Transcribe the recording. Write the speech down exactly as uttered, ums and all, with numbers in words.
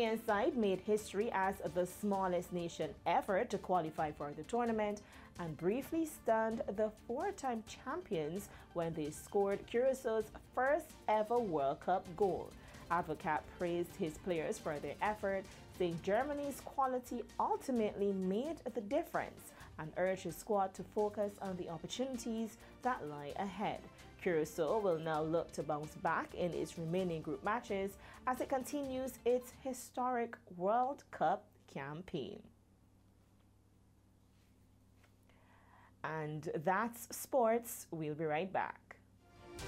Caribbean side made history as the smallest nation ever to qualify for the tournament and briefly stunned the four-time champions when they scored Curaçao's first ever World Cup goal. Advocat praised his players for their effort, saying Germany's quality ultimately made the difference and urged his squad to focus on the opportunities that lie ahead. Curaçao will now look to bounce back in its remaining group matches as it continues its historic World Cup campaign. And that's sports. We'll be right back.